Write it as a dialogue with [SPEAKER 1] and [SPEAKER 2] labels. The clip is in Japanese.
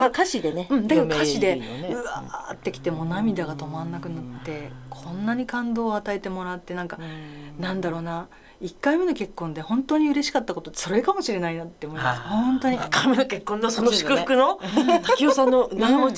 [SPEAKER 1] 歌詞でね、
[SPEAKER 2] だけど歌詞で
[SPEAKER 1] 読めるよね
[SPEAKER 2] うわーってきてもう涙が止まんなくなって、こんなに感動を与えてもらって、なんかなんだろうな、1回目の結婚で本当に嬉しかったことってそれかもしれないなって思います。本当に
[SPEAKER 1] 1回目の結婚のその祝福の滝尾さんの長持